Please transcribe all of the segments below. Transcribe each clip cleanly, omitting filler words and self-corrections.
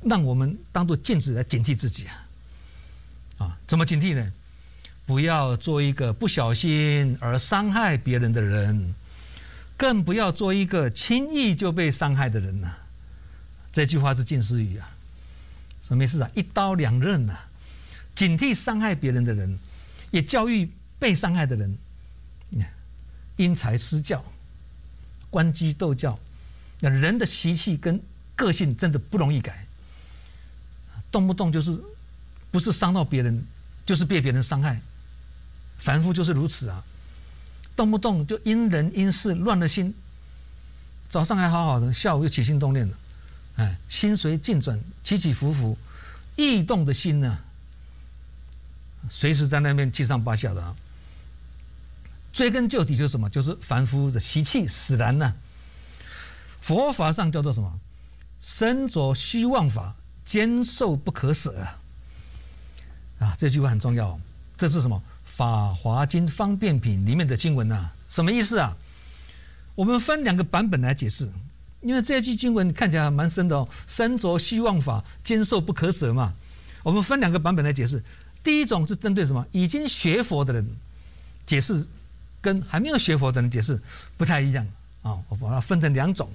让我们当作镜子来警惕自己怎么警惕呢？不要做一个不小心而伤害别人的人，更不要做一个轻易就被伤害的人这句话是近似语什么意思一刀两刃警惕伤害别人的人，也教育被伤害的人，因材施教，关机斗教。那人的习气跟个性真的不容易改，动不动就是不是伤到别人，就是被别人伤害，凡夫就是如此动不动就因人因事乱了心，早上还好好的，下午又起心动念了，心随境转，起起伏伏，异动的心随时在那边七上八下的追根究底就是什么？就是凡夫的习气使然佛法上叫做什么？身着虚妄法，坚受不可舍这句话很重要这是什么？法华经方便品里面的经文什么意思我们分两个版本来解释，因为这句经文看起来蛮深的身着虚妄法，坚受不可舍嘛。我们分两个版本来解释。第一种是针对什么？已经学佛的人解释，跟还没有学佛的人解释不太一样我把它分成两种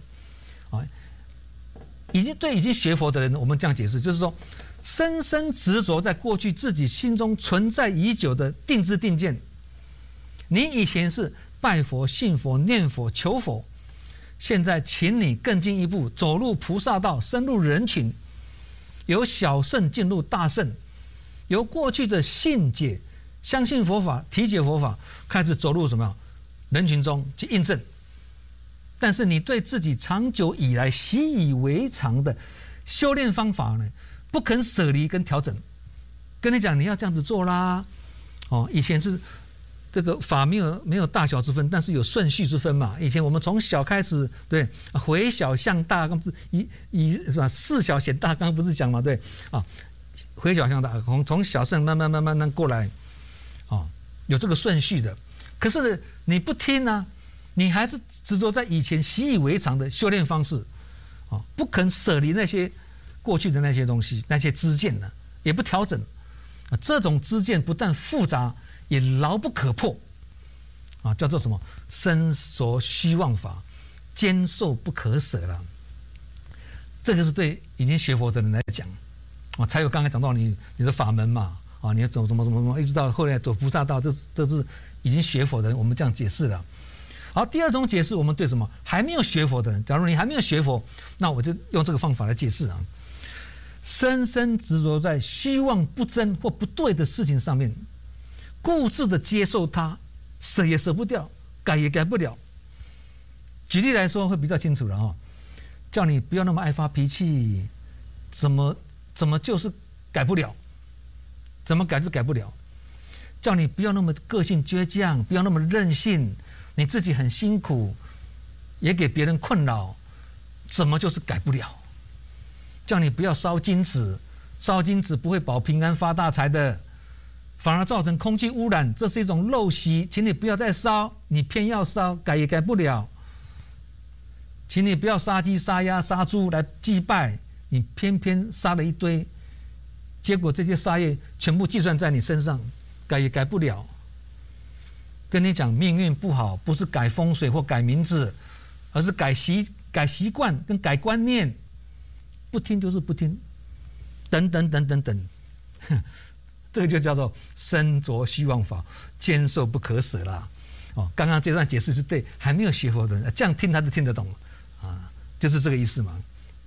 已经学佛的人，我们这样解释，就是说深深执着在过去自己心中存在已久的定知定见。你以前是拜佛、信佛、念佛、求佛，现在请你更进一步，走入菩萨道，深入人群，由小圣进入大圣，由过去的信解、相信佛法、体解佛法，开始走入什么人群中去印证。但是你对自己长久以来习以为常的修炼方法呢，不肯舍离跟调整。跟你讲，你要这样子做啦。以前是这个法没有大小之分，但是有顺序之分嘛。以前我们从小开始，对，回小向大，刚不是是吧？事小显大，刚不是讲嘛，对回小向大，从小圣慢慢过来，有这个顺序的。可是呢，你不听你还是执着在以前习以为常的修炼方式，不肯舍离那些过去的那些东西，那些知见也不调整，这种知见不但复杂，也牢不可破，叫做什么？身着虚妄法，坚受不可舍了。这个是对已经学佛的人来讲，才有刚才讲到你的法门嘛，你要走怎么，一直到后来走菩萨道，这是已经学佛的人，我们这样解释了。好，第二种解释，我们对什么还没有学佛的人，假如你还没有学佛，那我就用这个方法来解释深深执着在虚妄不真或不对的事情上面，固执的接受它，舍也舍不掉，改也改不了。举例来说会比较清楚了叫你不要那么爱发脾气，怎么就是改不了，怎么改就改不了。叫你不要那么个性倔强，不要那么任性，你自己很辛苦，也给别人困扰，怎么就是改不了。叫你不要烧金纸，烧金纸不会保平安发大财的，反而造成空气污染，这是一种陋习，请你不要再烧，你偏要烧，改也改不了。请你不要杀鸡杀鸭杀猪来祭拜，你偏偏杀了一堆，结果这些杀业全部计算在你身上，改也改不了。跟你讲，命运不好，不是改风水或改名字，而是改习惯跟改观念。不听就是不听，等，这个就叫做身着虚妄法，坚受不可舍啦。刚刚这段解释是对还没有学佛的人，这样听他就听得懂就是这个意思嘛。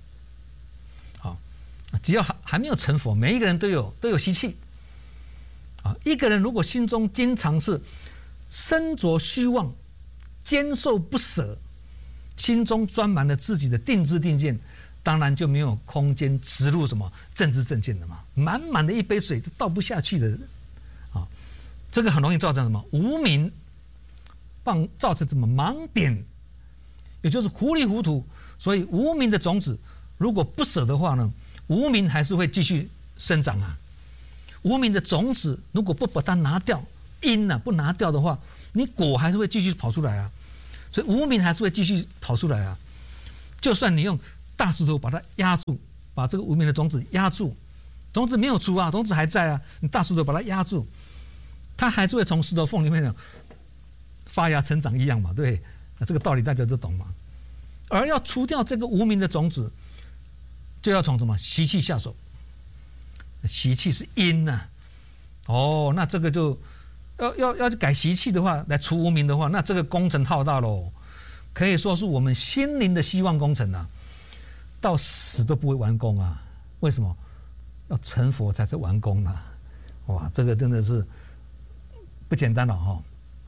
只要还没有成佛，每一个人都有习气一个人如果心中经常是身着虚妄，坚受不舍，心中装满了自己的定知定见，当然就没有空间植入什么正知正见的嘛。满满的一杯水都倒不下去的这个很容易造成什么无明，造成什么盲点，也就是糊里糊涂。所以无明的种子如果不舍的话呢，无明还是会继续生长无明的种子如果不把它拿掉，因不拿掉的话，你果还是会继续跑出来所以无明还是会继续跑出来就算你用大石头把它压住， 把这个无名的种子压住，种子没有出啊，种子还在啊，你大石头把它压住，它还是会从石头缝里面发芽成长一样嘛，对，这个道理大家都懂嘛。而要除掉这个无名的种子，就要从什么习气下手。习气是因呐、那这个就要改习气的话，来除无名的话，那这个工程浩大喽，可以说是我们心灵的希望工程啊，到死都不会完工啊。为什么？要成佛才是完工啊！哇，这个真的是不简单了哈。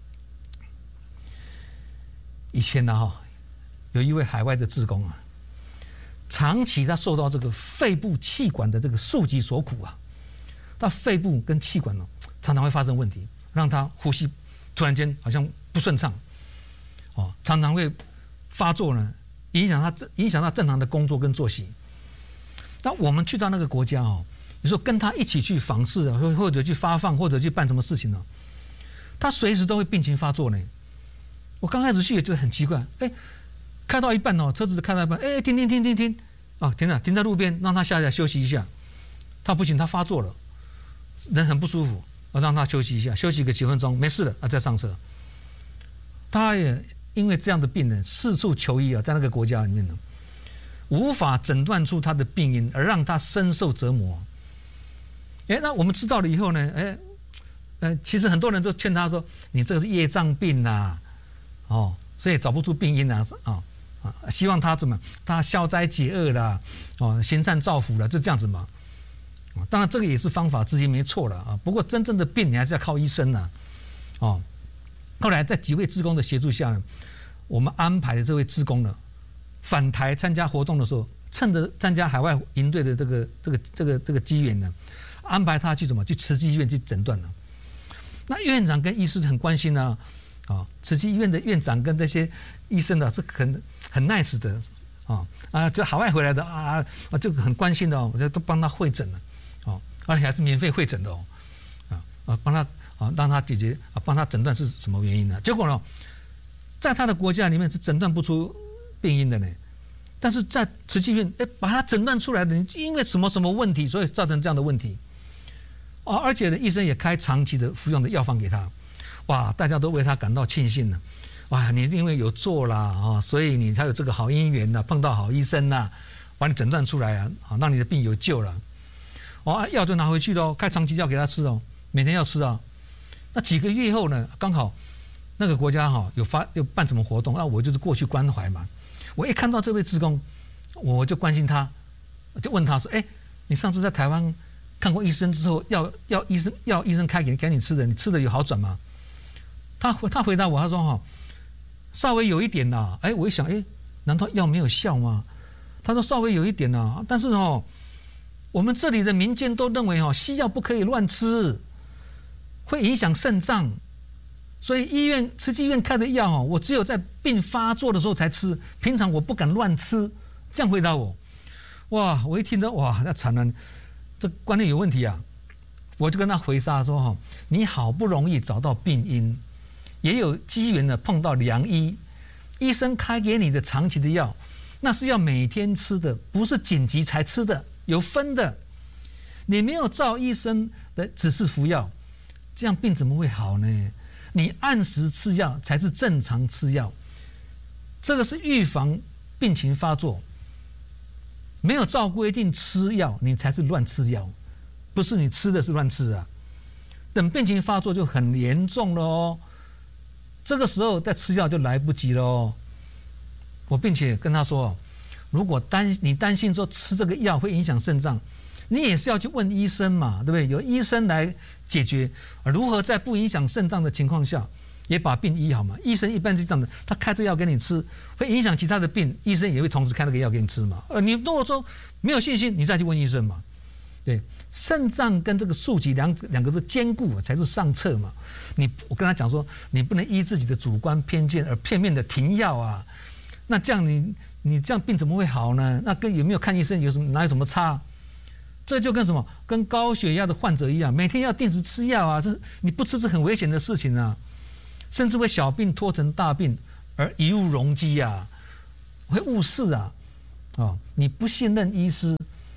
以前呢有一位海外的志工啊，长期他受到这个肺部气管的这个束疾所苦啊，他肺部跟气管常常会发生问题，让他呼吸突然间好像不顺畅，常常会发作呢，影响他正常的工作跟作息。那我们去到那个国家有时候跟他一起去访视啊，或者去发放，或者去办什么事情呢，他随时都会病情发作呢。我刚开始去也觉得很奇怪，开到一半车子开到一半，停啊，停在路边，让他下来休息一下。他不行，他发作了，人很不舒服，让他休息一下，休息个几分钟，没事了再上车。他也因为这样的病人四处求医啊，在那个国家里面呢，无法诊断出他的病因，而让他深受折磨。那我们知道了以后呢，其实很多人都劝他说，你这个是业障病呐，所以找不出病因啊，希望他怎么，他消灾解厄啦，行善造福啦，就这样子嘛。当然这个也是方法之一，没错了啊。不过真正的病你还是要靠医生呐，后来在几位志工的协助下呢，我们安排的这位志工呢，返台参加活动的时候，趁着参加海外营队的这个机缘呢，安排他去去慈济医院去诊断了。那院长跟医师很关心呢，慈济医院的院长跟这些医生呢是很 nice 的就海外回来的就很关心的我就都帮他会诊了而且还是免费会诊的帮他让他解决帮他诊断是什么原因呢？结果呢，在他的国家里面是诊断不出病因的呢，但是在慈济医院把他诊断出来的，因为什么什么问题，所以造成这样的问题而且呢，医生也开长期的服用的药方给他，哇，大家都为他感到庆幸呢。哇，你因为有做啦所以你才有这个好姻缘碰到好医生把你诊断出来让你的病有救了。药就拿回去了开长期药给他吃每天要吃那几个月后呢，刚好那个国家有办什么活动，我就是过去关怀嘛。我一看到这位志工，我就关心他，就问他说：“你上次在台湾看过医生之后，要医生开给你吃的，你吃的有好转吗？”他回答我，他说稍微有一点啦。我一想，难道药没有效吗？他说稍微有一点啦，但是我们这里的民间都认为西药不可以乱吃，会影响肾脏，所以慈济医院开的药我只有在病发作的时候才吃，平常我不敢乱吃。这样回答我，哇！我一听到哇，那惨了，这观念有问题啊！我就跟他回答说你好不容易找到病因，也有机缘的碰到良医，医生开给你的长期的药，那是要每天吃的，不是紧急才吃的，有分的。你没有照医生的指示服药，这样病怎么会好呢？你按时吃药才是正常吃药，这个是预防病情发作。没有照规定吃药，你才是乱吃药，不是你吃的是乱吃啊。等病情发作就很严重了这个时候再吃药就来不及了我并且跟他说，如果你担心说吃这个药会影响肾脏，你也是要去问医生嘛，对不对？有医生来解决如何在不影响肾脏的情况下也把病医好嘛。医生一般是这样的，他开这个药给你吃，会影响其他的病，医生也会同时开那个药给你吃嘛。你如果说没有信心，你再去问医生嘛。对，肾脏跟这个素疾两个是兼顾才是上策嘛。我跟他讲说，你不能依自己的主观偏见而片面的停药啊。那这样你这样病怎么会好呢？那跟有没有看医生哪有什么差？这就跟什么？跟高血压的患者一样，每天要定时吃药啊。这你不吃是很危险的事情啊，甚至会小病拖成大病而贻误容积啊，会误事啊。你不信任医师，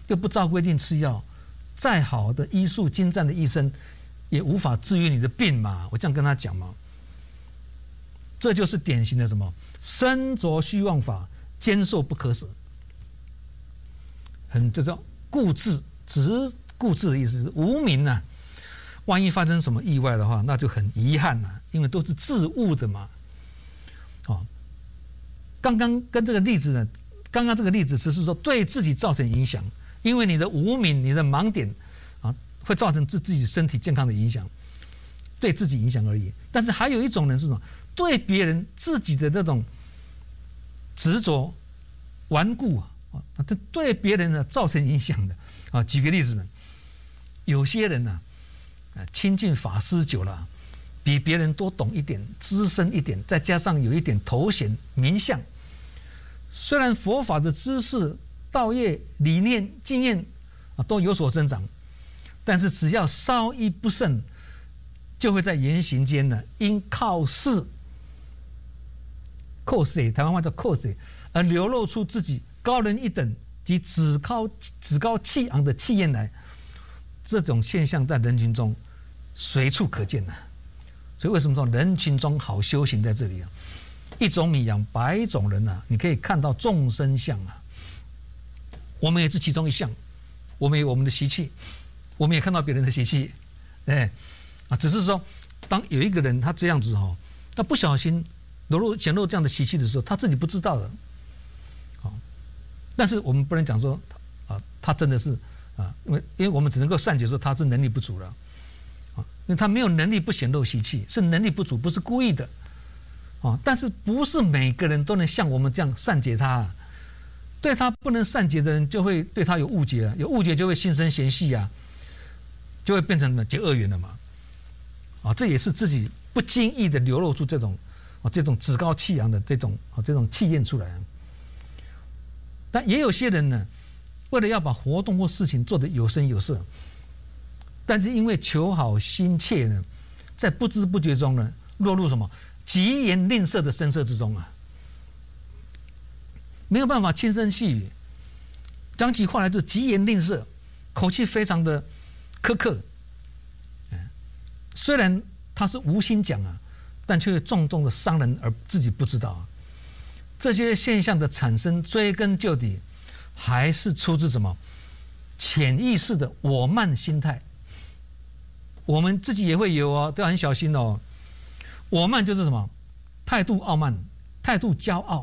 又不照规定吃药，再好的医术精湛的医生也无法治愈你的病嘛。我这样跟他讲嘛，这就是典型的什么身着虚妄法，坚受不可舍，这叫固执，只固执的意思是无明啊。万一发生什么意外的话，那就很遗憾啊，因为都是自误的嘛。刚刚跟这个例子呢，刚刚这个例子只是说对自己造成影响，因为你的无明、你的盲点啊，会造成自己身体健康的影响，对自己影响而已。但是还有一种人是什么？对别人自己的那种执着、顽固啊，这对别人呢造成影响的啊。举个例子呢，有些人呢，亲近法师久了，比别人多懂一点、资深一点，再加上有一点头衔、名相。虽然佛法的知识、道业、理念、经验啊都有所增长，但是只要稍一不慎，就会在言行间呢，因靠势，台湾话叫靠势，而流露出自己高人一等及趾高气昂的气焰来。这种现象在人群中随处可见呐。所以为什么说人群中好修行在这里啊？一种米养百种人啊，你可以看到众生相啊。我们也是其中一项，我们有我们的习气，我们也看到别人的习气，只是说，当有一个人他这样子他不小心显露这样的习气的时候，他自己不知道的，但是我们不能讲说他真的是因为我们只能够善解说他是能力不足了，因为他没有能力不显露习气，是能力不足，不是故意的。但是不是每个人都能像我们这样善解他对他不能善解的人，就会对他有误解有误解就会心生嫌隙就会变成结恶缘了嘛。这也是自己不经意的流露出这种趾高气扬的这种气焰出来。但也有些人呢，为了要把活动或事情做得有声有色，但是因为求好心切呢，在不知不觉中呢，落入什么疾言吝啬的声色之中没有办法轻声细语，讲起话来就疾言吝啬，口气非常的苛刻。虽然他是无心讲但却会重重的伤人而自己不知道这些现象的产生，追根究底，还是出自什么潜意识的我慢心态。我们自己也会有都要很小心我慢就是什么？态度傲慢，态度骄傲，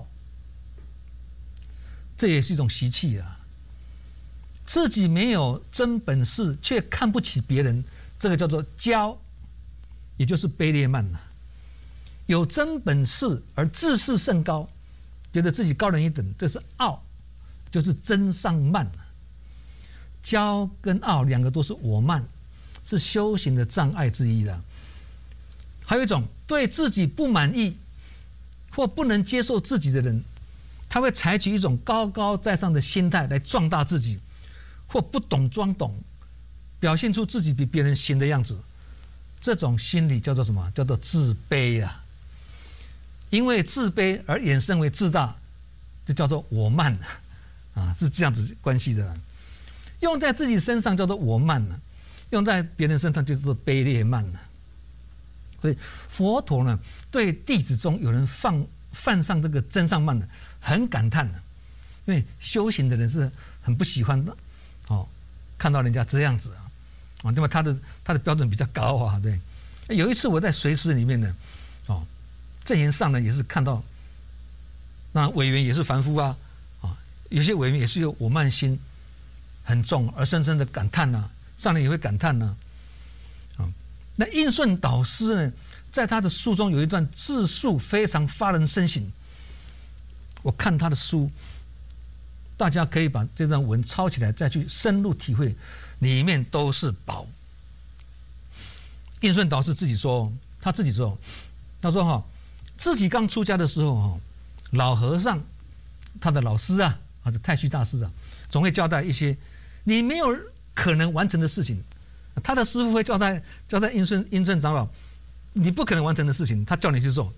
这也是一种习气自己没有真本事，却看不起别人，这个叫做骄，也就是卑劣慢有真本事而自视甚高，觉得自己高人一等，这是傲，就是真上慢骄跟傲两个都是我慢，是修行的障碍之一还有一种对自己不满意或不能接受自己的人，他会采取一种高高在上的心态来壮大自己，或不懂装懂，表现出自己比别人行的样子。这种心理叫做什么？叫做自卑因为自卑而衍生为自大，就叫做我慢是这样子关系的用在自己身上叫做我慢用在别人身上就叫做卑劣慢所以佛陀呢，对弟子中有人犯上这个真上慢很感叹因为修行的人是很不喜欢的看到人家这样子对吧？他的标准比较高对。有一次我在随师里面呢正言上呢也是看到，那委员也是凡夫有些委员也是有我慢心很重，而深深的感叹上人也会感叹那印顺导师呢，在他的书中有一段自述非常发人深省。我看他的书，大家可以把这段文抄起来，再去深入体会，里面都是宝。印顺导师自己说，他说自己刚出家的时候老和尚他的老师太虚大师总会交代一些你没有可能完成的事情。他的师父会交代印顺长老，你不可能完成的事情，他叫你去做，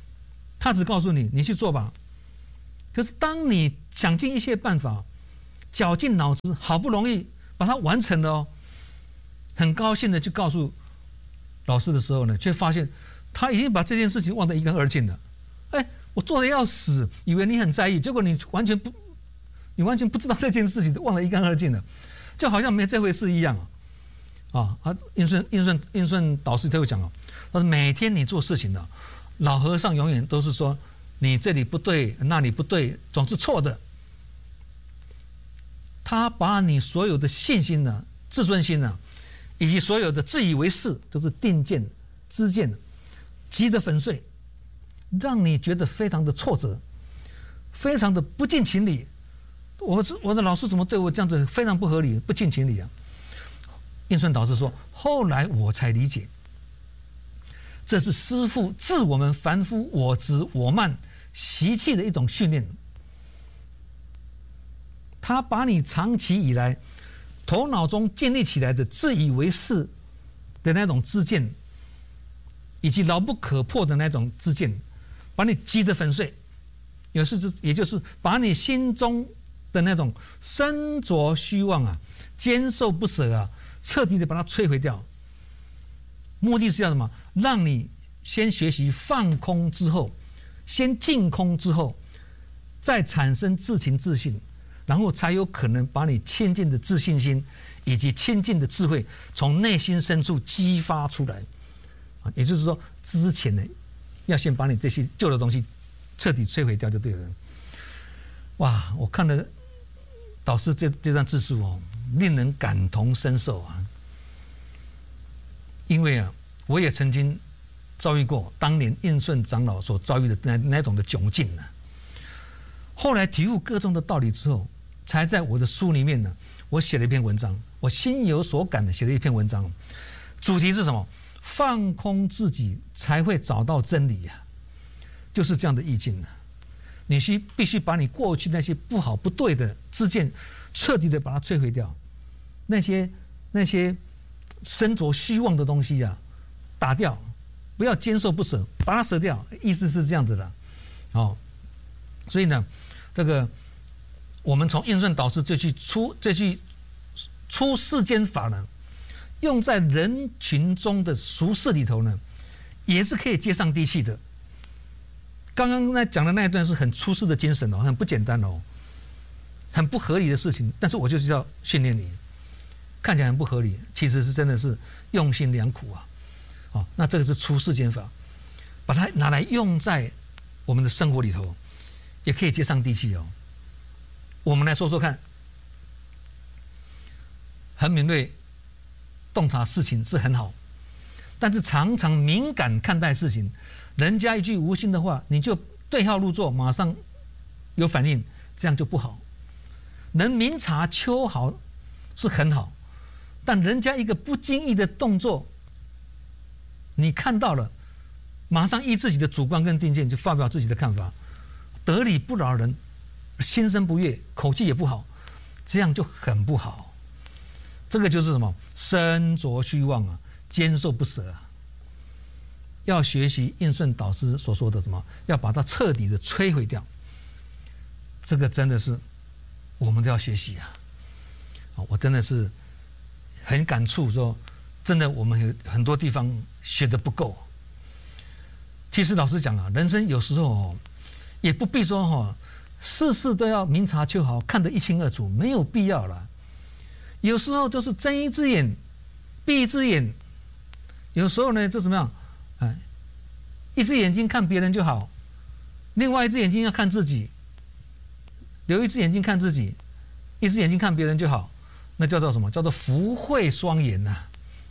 他只告诉你去做吧。可是当你想尽一切办法， 绞尽脑汁，好不容易把它完成了哦，很高兴的去告诉老师的时候呢，却发现他已经把这件事情忘得一干二净了。哎，我做的要死，以为你很在意，结果你完全不知道这件事情，忘得一干二净了，就好像没这回事一样啊！应顺导师都有讲哦，他说每天你做事情呢，老和尚永远都是说你这里不对，那里不对，总是错的。他把你所有的信心呢、自尊心呢，以及所有的自以为是，都是定见、知见，击得粉碎，让你觉得非常的挫折，非常的不近情理。我的老师怎么对我这样子，非常不合理、不近情理啊？应顺导师说，后来我才理解，这是师父治我们凡夫我执我慢习气的一种训练。他把你长期以来头脑中建立起来的自以为是的那种知见，以及牢不可破的那种知见，把你击得粉碎，也就是把你心中的那种身着虚妄啊、坚守不舍啊，彻底的把它摧毁掉。目的是要什么？让你先学习放空之后，先净空之后，再产生自情自信，然后才有可能把你亲近的自信心以及亲近的智慧从内心深处激发出来。也就是说，之前呢，要先把你这些旧的东西彻底摧毁掉就对了。哇，我看了导师这段自述哦，令人感同身受啊。因为啊，我也曾经遭遇过当年应顺长老所遭遇的那种的窘境呢。后来体悟各种的道理之后，才在我的书里面呢，我写了一篇文章，我心有所感的写了一篇文章，主题是什么？放空自己才会找到真理呀，就是这样的意境呢。你必须把你过去那些不好不对的知见，彻底的把它摧毁掉，那些身着虚妄的东西啊，打掉，不要坚守不舍，把它舍掉，意思是这样子的，哦。所以呢，这个我们从应顺导师这句出世间法呢，用在人群中的俗事里头呢，也是可以接上地气的。刚刚讲的那一段是很出世的精神哦，很不简单哦，很不合理的事情，但是我就是要训练你，看起来很不合理，其实是真的是用心良苦啊。哦，那这个是出世间法，把它拿来用在我们的生活里头，也可以接上地气哦。我们来说说看，很敏锐洞察事情是很好，但是常常敏感看待事情，人家一句无心的话，你就对号入座，马上有反应，这样就不好。能明察秋毫是很好，但人家一个不经意的动作，你看到了，马上依自己的主观跟定见就发表自己的看法，得理不饶人，心生不悦，口气也不好，这样就很不好。这个就是什么？身着虚妄啊，坚守不舍啊。要学习应顺导师所说的什么？要把它彻底的摧毁掉。这个真的是我们都要学习啊！我真的是很感触说，真的我们有很多地方学得不够。其实老实讲啊，人生有时候也不必说事事都要明察秋毫，看得一清二楚，没有必要了。有时候就是睁一只眼闭一只眼，有时候呢就怎么样？一只眼睛看别人就好，另外一只眼睛要看自己，留一只眼睛看自己，一只眼睛看别人就好，那叫做什么？叫做福慧双眼呐！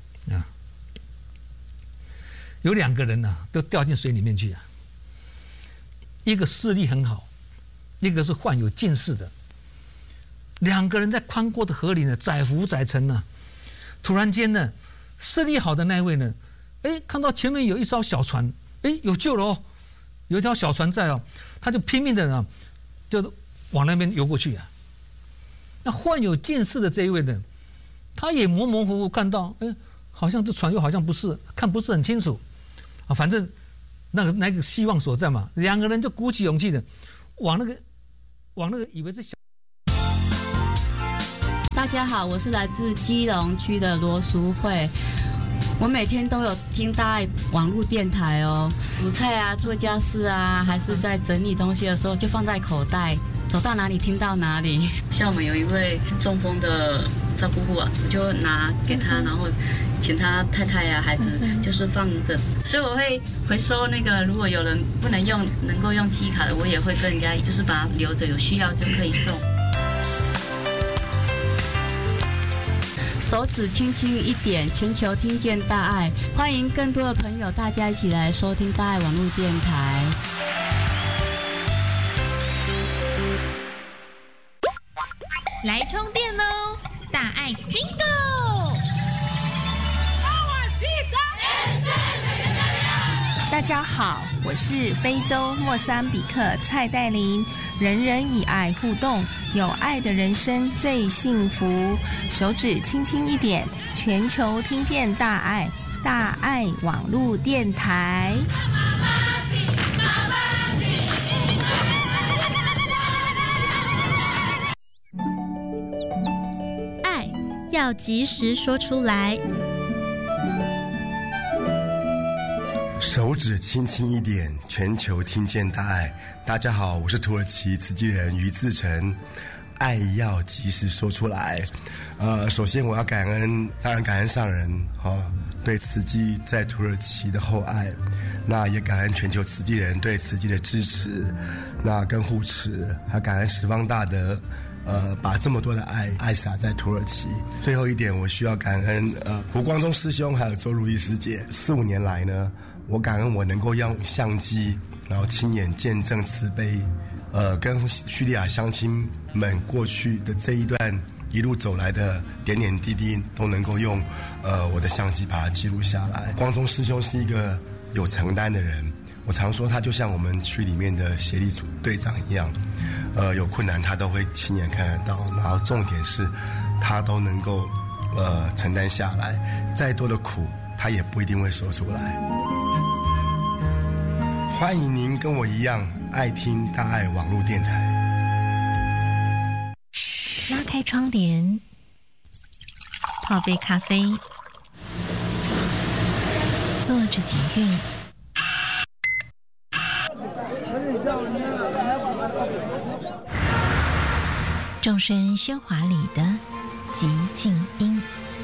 有两个人都掉进水里面去啊，一个视力很好，一个是患有近视的。两个人在宽阔的河里呢，载浮载沉呢。突然间呢，视力好的那位呢，看到前面有一艘小船，有救了哦，有一条小船在哦，他就拼命的呢，就往那边游过去啊。那患有近视的这一位呢，他也模模糊糊看到，好像这船又好像不是，看不是很清楚啊。反正那个希望所在嘛，两个人就鼓起勇气的往那个以为是小。 家好，我是来自基隆区的罗淑慧。我每天都有听大爱网络电台哦，煮菜啊、做家事啊，还是在整理东西的时候，就放在口袋，走到哪里听到哪里。像我们有一位中风的照顾户啊，我就拿给他，然后请他太太啊、孩子就是放着，所以我会回收那个，如果有人不能用，能够用记忆卡的，我也会跟人家就是把它留着，有需要就可以送。手指轻轻一点，全球听见大爱，欢迎更多的朋友，大家一起来收听大爱网络电台。 来充电喽！大爱 Jingle！ 大家好，我是非洲莫桑比克蔡黛琳。人人以爱互动，有爱的人生最幸福。手指轻轻一点，全球听见大爱，大爱网络电台。 爱要及时说出来。 手指轻轻一点，全球听见大爱。大家好，我是土耳其慈济人于自成。爱要及时说出来。首先我要感恩，当然感恩上人对慈济在土耳其的厚爱，那也感恩全球慈济人对慈济的支持，那跟护持，还感恩十方大德。把这么多的爱洒在土耳其。最后一点，我需要感恩胡光中师兄还有周如意师姐。4-5年来呢，我感恩我能够用相机，然后亲眼见证慈悲，跟叙利亚乡亲们过去的这一段一路走来的点点滴滴，都能够用我的相机把它记录下来。光中师兄是一个有承担的人，我常说他就像我们区里面的协力组队长一样。有困难他都会亲眼看得到，然后重点是他都能够承担下来，再多的苦他也不一定会说出来。欢迎您跟我一样爱听大爱网络电台。 拉开窗帘，泡杯咖啡，坐着捷运，众生喧哗里的寂静音，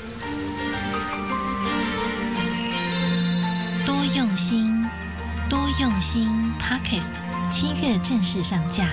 多用心，多用心 Podcast 7月正式上架。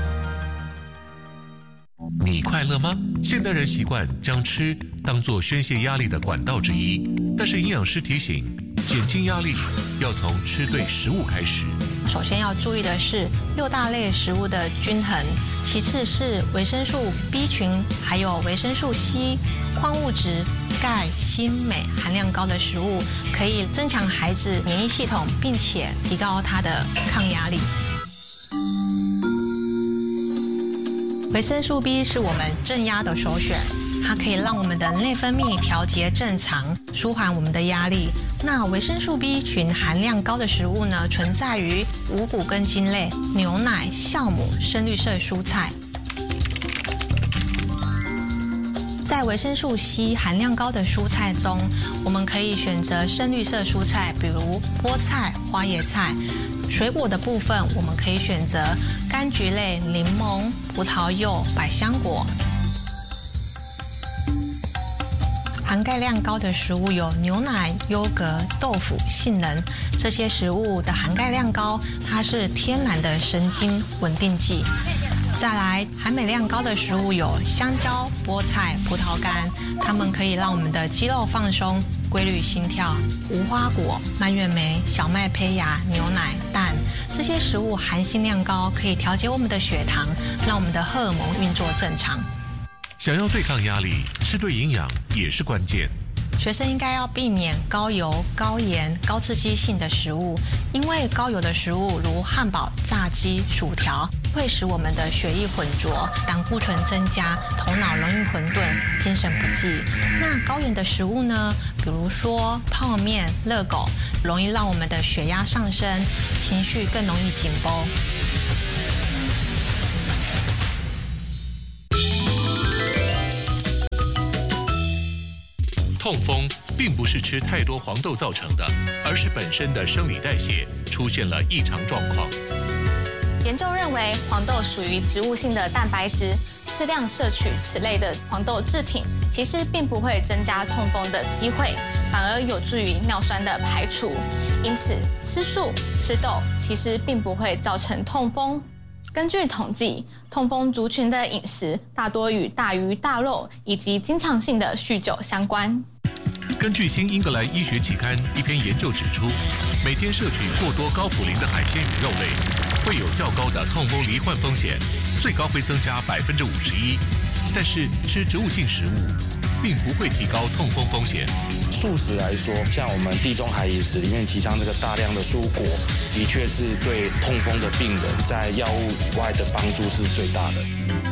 你快乐吗？现代人习惯将吃当作宣泄压力的管道之一，但是营养师提醒，减轻压力要从吃对食物开始。 首先要注意的是6大类食物的均衡，其次是维生素 B 群，还有维生素 C、矿物质、钙、锌、镁含量高的食物，可以增强孩子免疫系统，并且提高他的抗压力。维生素 B 是我们镇压的首选，它可以让我们的内分泌调节正常，舒缓我们的压力。那维生素 B 群含量高的食物呢，存在于五谷根茎类、牛奶、酵母、深绿色蔬菜。在维生素 C 含量高的蔬菜中，我们可以选择深绿色蔬菜，比如菠菜、花椰菜。水果的部分，我们可以选择柑橘类、柠檬、葡萄柚、百香果。含钙量高的食物有牛奶、优格、豆腐、杏仁，这些食物的含钙量高，它是天然的神经稳定剂。再来，含镁量高的食物有香蕉、菠菜、葡萄干，它们可以让我们的肌肉放松、规律心跳。无花果、蔓越莓、小麦胚芽、牛奶、蛋，这些食物含锌量高，可以调节我们的血糖，让我们的荷尔蒙运作正常。 想要对抗压力，吃对营养也是关键。 学生应该要避免高油、高盐、高刺激性的食物，因为高油的食物如汉堡、炸鸡、薯条会使我们的血液浑浊，胆固醇增加，头脑容易混沌，精神不济。那高盐的食物呢？比如说泡面、热狗，容易让我们的血压上升，情绪更容易紧绷。 痛风并不是吃太多黄豆造成的，而是本身的生理代谢出现了异常状况。 研究认为，黄豆属于植物性的蛋白质，适量摄取此类的黄豆制品，其实并不会增加痛风的机会，反而有助于尿酸的排除。因此，吃素、吃豆其实并不会造成痛风。根据统计，痛风族群的饮食大多与大鱼大肉以及经常性的酗酒相关。 根据《新英格兰医学期刊》一篇研究指出，每天摄取过多高普林的海鲜与肉类，会有较高的痛风罹患风险，最高会增加51%。但是吃植物性食物，并不会提高痛风风险。 素食来说，像我们地中海饮食里面提倡这个大量的蔬果，的确是对痛风的病人在药物以外的帮助是最大的。